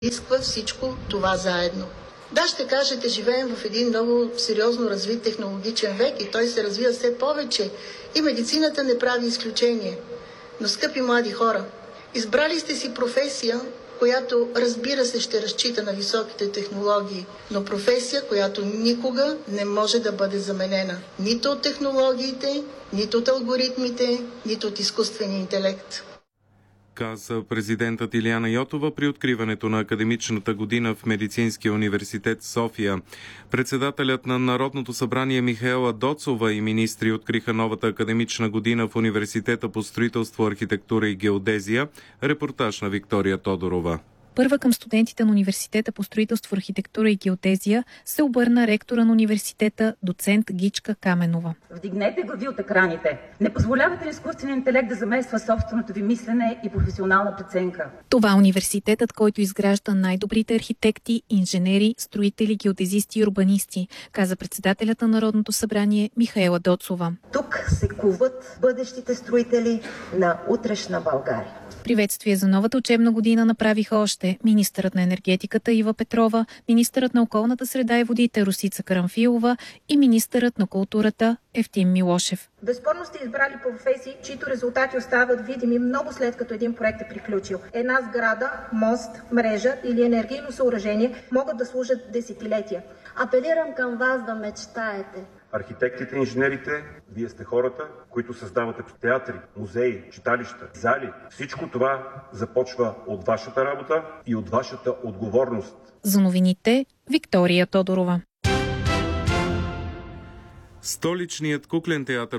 изисква всичко това заедно. Да, ще кажете, живеем в един много сериозно развит технологичен век и той се развива все повече и медицината не прави изключение. Но, скъпи млади хора, избрали сте си професия, която, разбира се, ще разчита на високите технологии, но професия, която никога не може да бъде заменена нито от технологиите, нито от алгоритмите, нито от изкуствения интелект. Каза президентът Илияна Йотова при откриването на академичната година в Медицинския университет София. Председателят на Народното събрание Михаела Доцова и министри откриха новата академична година в Университета по строителство, архитектура и геодезия. Репортаж на Виктория Тодорова. Първа към студентите на Университета по строителство, архитектура и геодезия се обърна ректора на университета, доцент Гичка Каменова. Вдигнете глави от екраните. Не позволявате ли изкуственият интелект да замества собственото ви мислене и професионална преценка? Това е университетът, който изгражда най-добрите архитекти, инженери, строители, геодезисти и урбанисти, каза председателят на Народното събрание Михаела Доцова. Тук се куват бъдещите строители на утрешна България. Приветствие за новата учебна година направиха още министърът на енергетиката Ива Петрова, министърът на околната среда и водите Росица Карамфилова и министърът на културата Евтим Милошев. Безспорно сте избрали професии, чието резултати остават видими много след като един проект е приключил. Една сграда, мост, мрежа или енергийно съоръжение могат да служат десетилетия. Апелирам към вас да мечтаете. Архитектите, инженерите, вие сте хората, които създавате театри, музеи, читалища, зали. Всичко това започва от вашата работа и от вашата отговорност. За новините Виктория Тодорова. Столичният куклен театър